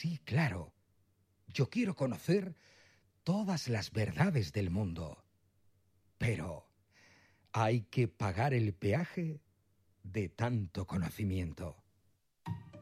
Sí, claro. Yo quiero conocer todas las verdades del mundo. Pero hay que pagar el peaje de tanto conocimiento.